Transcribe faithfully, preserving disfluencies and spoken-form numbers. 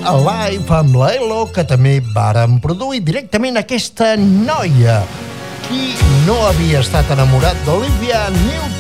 Alive amb la Elo, que també varen produir directament aquesta noia. Qui no havia estat enamorat d'Olivia Newton